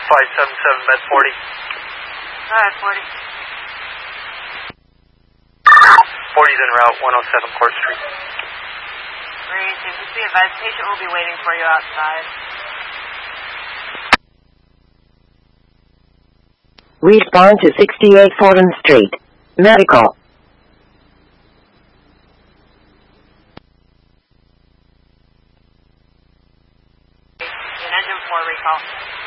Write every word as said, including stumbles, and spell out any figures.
five seven seven, med forty. Alright, forty. forty's en route, one oh seven Court Street. Great. Just be advised, patient will be waiting for you outside. Respond to sixty-eight Fulton Street. Medical. An engine four recall.